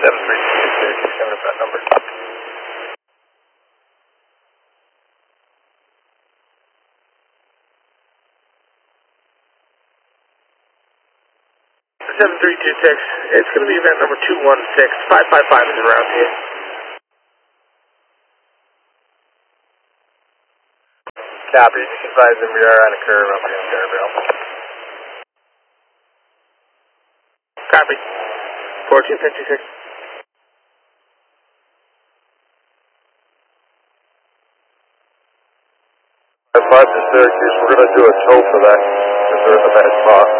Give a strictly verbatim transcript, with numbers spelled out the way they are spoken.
seven three two six, send us that number. seven three two six, it's going to be event number two one six, five five five is around here. Copy, just advise them we are on a curve up here in Carabel. Copy. fourteen fifty-six. Five to Syracuse, we're going to do a tow for that, because they're in the bad spot.